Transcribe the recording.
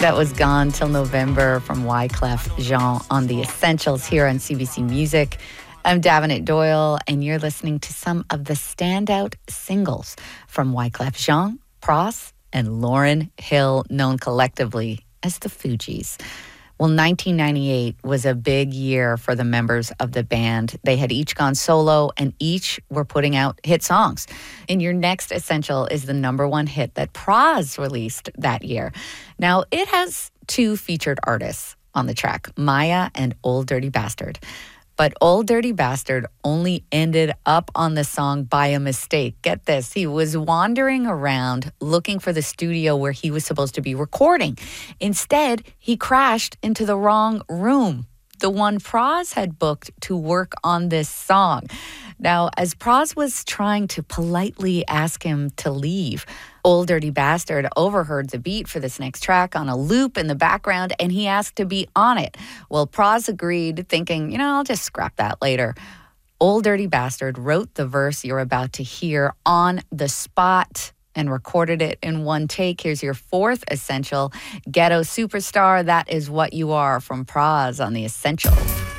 That was Gone Till November from Wyclef Jean on The Essentials here on CBC Music. I'm Davenant Doyle, and you're listening to some of the standout singles from Wyclef Jean, Pras, and Lauryn Hill, known collectively as the Fugees. Well, 1998 was a big year for the members of the band. They had each gone solo and each were putting out hit songs. And your next essential is the number one hit that Pras released that year. Now, it has two featured artists on the track, Maya and Old Dirty Bastard. But Old Dirty Bastard only ended up on the song by a mistake. Get this, he was wandering around looking for the studio where he was supposed to be recording. Instead, he crashed into the wrong room, the one Pras had booked to work on this song. Now, as Pras was trying to politely ask him to leave, Old Dirty Bastard overheard the beat for this next track on a loop in the background, and he asked to be on it. Well, Pras agreed, thinking, I'll just scrap that later. Old Dirty Bastard wrote the verse you're about to hear on the spot and recorded it in one take. Here's your fourth essential, Ghetto Superstar, That Is What You Are, from Pras on The Essentials.